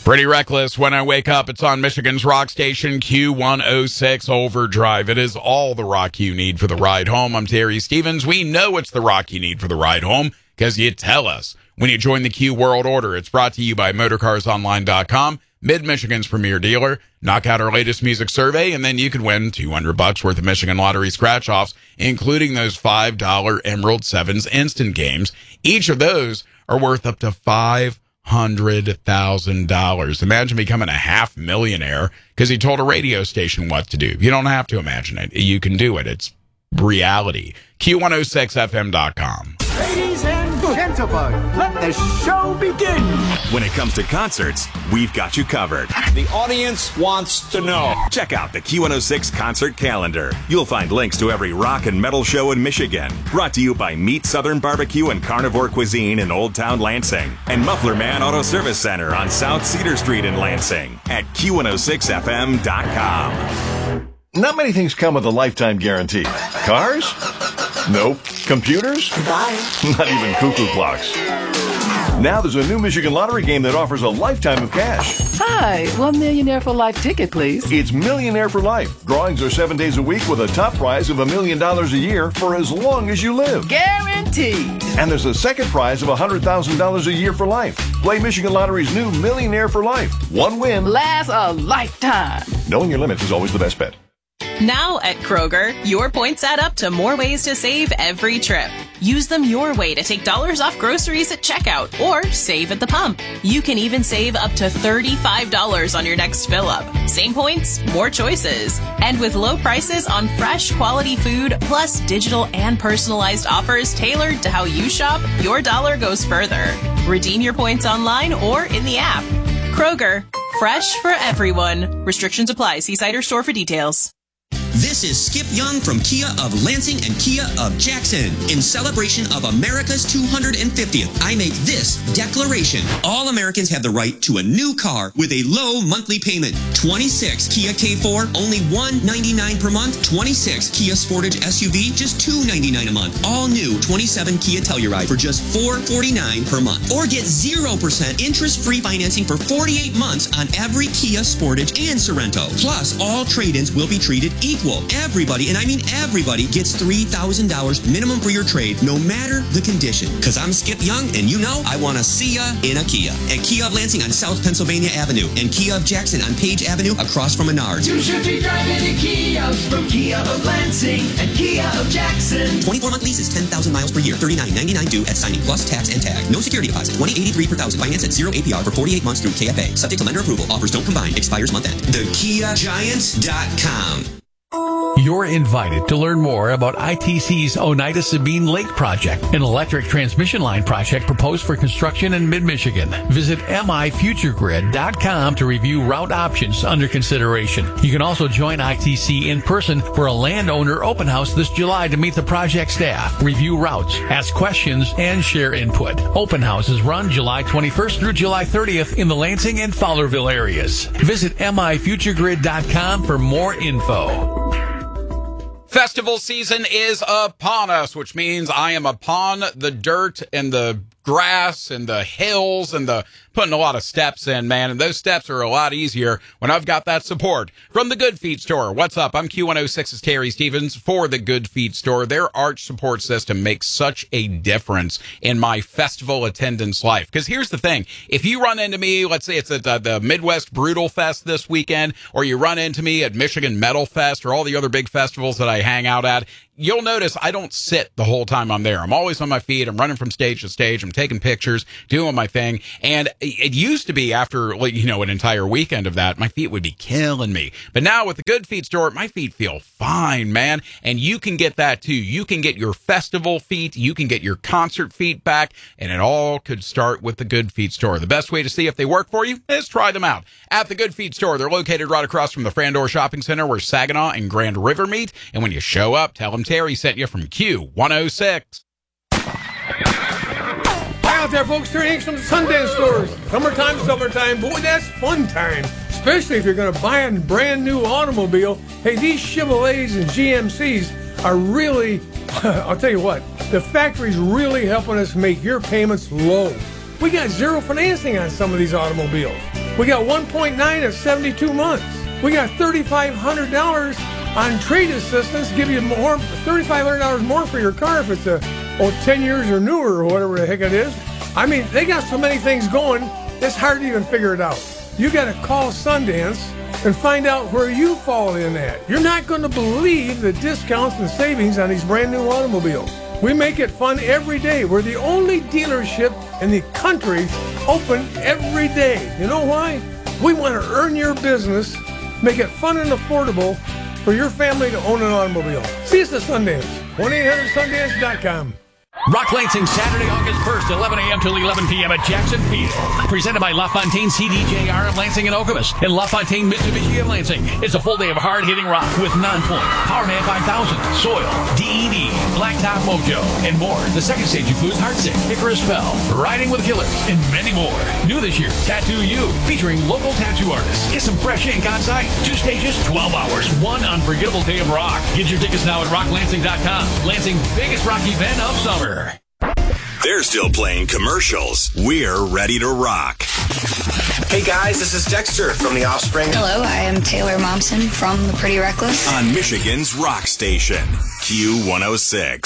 Pretty reckless when I wake up. It's on Michigan's rock station, Q106 Overdrive. It is all the rock you need for the ride home. I'm Terry Stevens. We know it's the rock you need for the ride home because you tell us when you join the Q World Order. It's brought to you by MotorCarsOnline.com, Mid-Michigan's premier dealer. Knock out our latest music survey, and then you could win $200 worth of Michigan Lottery scratch-offs, including those $5 Emerald Sevens instant games. Each of those are worth up to $500,000. Imagine becoming a half millionaire because he told a radio station what to do. You don't have to imagine it. You can do it. It's reality. Q106FM.com. Ladies and gentlemen, let the show begin. When it comes to concerts, we've got you covered. The audience wants to know. Check out the Q106 concert calendar. You'll find links to every rock and metal show in Michigan. Brought to you by Meat Southern Barbecue and Carnivore Cuisine in Old Town Lansing. And Muffler Man Auto Service Center on South Cedar Street in Lansing at Q106FM.com. Not many things come with a lifetime guarantee. Cars? Nope. Computers? Bye. Not even cuckoo clocks. Now there's a new Michigan Lottery game that offers a lifetime of cash. Hi, $1 Millionaire for Life ticket, please. It's Millionaire for Life. Drawings are 7 days a week with a top prize of $1 million a year for as long as you live. Guaranteed. And there's a second prize of $100,000 a year for life. Play Michigan Lottery's new Millionaire for Life. One win lasts a lifetime. Knowing your limits is always the best bet. Now at Kroger, your points add up to more ways to save every trip. Use them your way to take dollars off groceries at checkout or save at the pump. You can even save up to $35 on your next fill up. Same points, more choices. And with low prices on fresh, quality food, plus digital and personalized offers tailored to how you shop, your dollar goes further. Redeem your points online or in the app. Kroger, fresh for everyone. Restrictions apply. See site or store for details. This is Skip Young from Kia of Lansing and Kia of Jackson. In celebration of America's 250th, I make this declaration. All Americans have the right to a new car with a low monthly payment. 26 Kia K4, only $199 per month. 26 Kia Sportage SUV, just $299 a month. All new 27 Kia Telluride for just $449 per month. Or get 0% interest-free financing for 48 months on every Kia Sportage and Sorento. Plus, all trade-ins will be treated equal. Everybody, and I mean everybody, gets $3,000 minimum for your trade, no matter the condition. Because I'm Skip Young, and you know I want to see ya in a Kia. At Kia of Lansing on South Pennsylvania Avenue, and Kia of Jackson on Page Avenue across from Menards. You should be driving a Kia from Kia of Lansing and Kia of Jackson. 24-month lease is 10,000 miles per year, $39.99 due at signing, plus tax and tag. No security deposit, $20.83 per thousand. Finance at 0 APR for 48 months through KFA. Subject to lender approval. Offers don't combine. Expires month end. TheKiaGiant.com. You're invited to learn more about ITC's Oneida Sabine Lake project, an electric transmission line project proposed for construction in mid-Michigan. Visit mifuturegrid.com to review route options under consideration. You can also join ITC in person for a landowner open house this July to meet the project staff, review routes, ask questions, and share input. Open houses run July 21st through July 30th in the Lansing and Fowlerville areas. Visit mifuturegrid.com for more info. Festival season is upon us, which means I am upon the dirt and the grass and the hills and the putting a lot of steps in, man. And those steps are a lot easier when I've got that support from the Good Feet Store. What's up? I'm Q106's Terry Stevens for the Good Feet Store. Their arch support system makes such a difference in my festival attendance life. Because here's the thing. If you run into me, let's say it's at the Midwest Brutal Fest this weekend, or you run into me at Michigan Metal Fest or all the other big festivals that I hang out at, you'll notice I don't sit the whole time I'm there. I'm always on my feet. I'm running from stage to stage. I'm taking pictures, doing my thing. And it used to be after, an entire weekend of that, my feet would be killing me. But now with the Good Feet Store, my feet feel fine, man. And you can get that too. You can get your festival feet. You can get your concert feet back. And it all could start with the Good Feet Store. The best way to see if they work for you is try them out at the Good Feet Store. They're located right across from the Frandor Shopping Center where Saginaw and Grand River meet. And when you show up, tell them Terry sent you from Q106. Hi out there, folks. Terry Hanks from the Sundance Stores. Summertime. Boy, that's fun time. Especially if you're going to buy a brand new automobile. Hey, these Chevrolets and GMCs are really, I'll tell you what, the factory's really helping us make your payments low. We got zero financing on some of these automobiles. We got 1.9 at 72 months. We got $3,500 on trade assistance, give you more, $3,500 more for your car if it's 10 years or newer or whatever the heck it is. I mean, they got so many things going, it's hard to even figure it out. You got to call Sundance and find out where you fall in at. You're not going to believe the discounts and savings on these brand new automobiles. We make it fun every day. We're the only dealership in the country open every day. You know why? We want to earn your business, make it fun and affordable for your family to own an automobile. See us at Sundance. 1-800-Sundance.com. Rock Lansing, Saturday, August 1st, 11 a.m. till 11 p.m. at Jackson Field. Presented by LaFontaine CDJR of Lansing and Okemos and LaFontaine Mitsubishi of Lansing. It's a full day of hard-hitting rock with Non-Point, Powerman 5000, Soil, DED, Blacktop Mojo, and more. The second stage includes Heartsick, Icarus Fell, Riding with Killers, and many more. New this year, Tattoo You, featuring local tattoo artists. Get some fresh ink on site. 2 stages, 12 hours, one unforgettable day of rock. Get your tickets now at rocklansing.com. Lansing's biggest rock event of summer. They're still playing commercials. We're ready to rock. Hey guys, this is Dexter from The Offspring. Hello, I am Taylor Momsen from The Pretty Reckless. On Michigan's rock station, Q106.